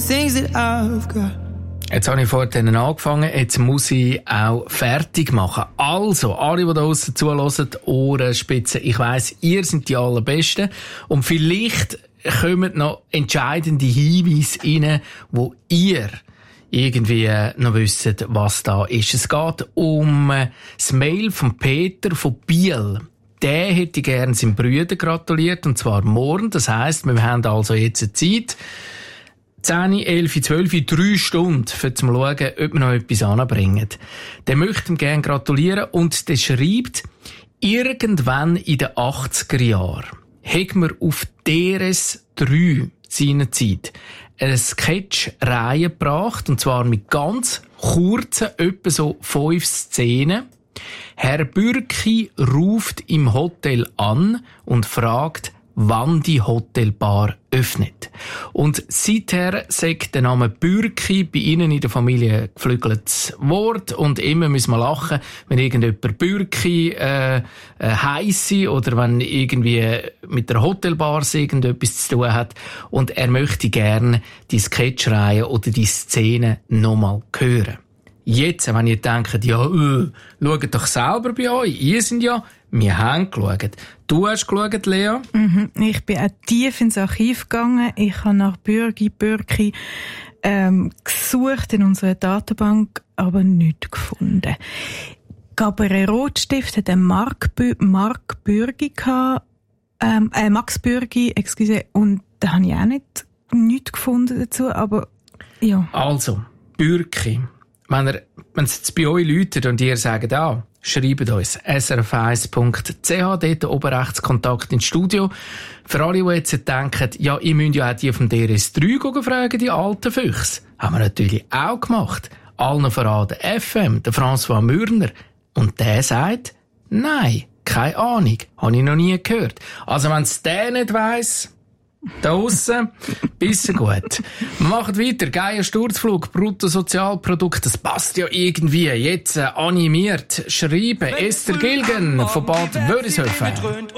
things that I've got. Jetzt habe ich vorhin angefangen, jetzt muss ich auch fertig machen. Also, alle, die da draussen zuhören, Ohrenspitzen, ich weiss, ihr seid die Allerbesten. Und vielleicht kommen noch entscheidende Hinweise rein, wo ihr irgendwie noch wisst, was da ist. Es geht um das Mail von Peter von Biel. Der hätte gerne seinem Bruder gratuliert, und zwar morgen. Das heisst, wir haben also jetzt eine Zeit, 10, 11, 12, 3 Stunden, für zu schauen, ob wir noch etwas anbringen. Der möchte ihm gerne gratulieren und der schreibt, irgendwann in den 80er Jahren haben wir auf DRS 3 seinerzeit eine Sketch-Reihe gebracht, und zwar mit ganz kurzen, etwa so 5 Szenen. Herr Bürki ruft im Hotel an und fragt, wann die Hotelbar öffnet. Und seither sagt der Name Bürki bei Ihnen in der Familie geflügeltes Wort, und immer müssen wir lachen, wenn irgendjemand Bürki heisse oder wenn irgendwie mit der Hotelbar irgendetwas zu tun hat, und er möchte gerne die Sketchreihe oder die Szene nochmal hören. Jetzt, wenn ihr denkt, ja, schaut doch selber bei euch, ihr sind ja, wir haben geschaut. Du hast geschaut, Lea? Ich bin auch tief ins Archiv gegangen. Ich habe nach Bürki gesucht in unserer Datenbank, aber nichts gefunden. Gabriel Rotstift hat einen Max Bürgi, und da habe ich auch nichts gefunden dazu, aber ja. Also, Bürki. Wenn es jetzt bei euch läutet und ihr sagt, schreibt uns srf1.ch, dort oben rechts Kontakt ins Studio. Für alle, die jetzt denken, ja, ihr müsst ja auch die vom DRS3 fragen, die alten Füchse. Haben wir natürlich auch gemacht. Allen verraten FM, der François Mürner. Und der sagt, nein, keine Ahnung, habe ich noch nie gehört. Also wenn es der nicht weiss, da aussen, bisschen gut. Wir machen weiter. Geiler Sturzflug, Bruttosozialprodukt, das passt ja irgendwie. Jetzt animiert schreiben Esther Gilgen von Bad Wörishofen.